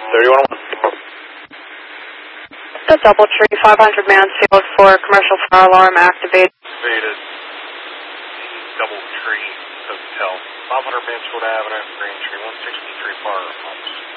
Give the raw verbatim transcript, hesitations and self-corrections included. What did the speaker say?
thirty-one. The Doubletree, five hundred Mansfield for commercial fire alarm activated. Activated. The Doubletree Hotel, five hundred Mansfield Avenue, Green Tree, one sixty-three fire pumps.